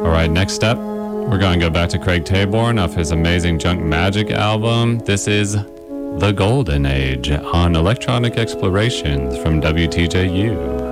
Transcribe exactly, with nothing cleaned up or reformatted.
All right, next up, we're going to go back to Craig Taborn off his amazing Junk Magic album. This is The Golden Age on Electronic Explorations from W T J U.